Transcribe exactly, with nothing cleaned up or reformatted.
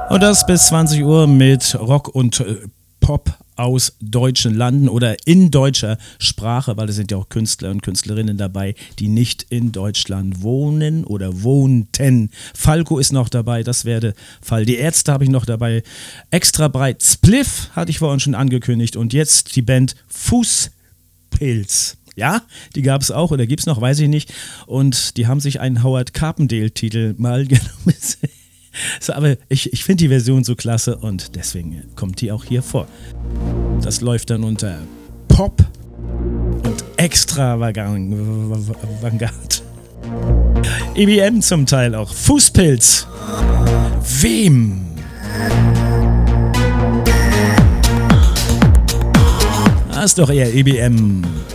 Und das bis zwanzig Uhr mit Rock und äh, Pop aus deutschen Landen oder in deutscher Sprache, weil es sind ja auch Künstler und Künstlerinnen dabei, die nicht in Deutschland wohnen oder wohnten. Falco ist noch dabei, das wäre der Fall. Die Ärzte habe ich noch dabei. Extra breit Spliff hatte ich vorhin schon angekündigt und jetzt die Band Fußpilz. Ja, die gab es auch oder gibt es noch, weiß ich nicht. Und die haben sich einen Howard Carpendale-Titel mal genommen. So, aber ich, ich finde die Version so klasse und deswegen kommt die auch hier vor. Das läuft dann unter Pop und Extravagant. E B M zum Teil auch. Fußpilz. Wem? Das ist doch eher E B M.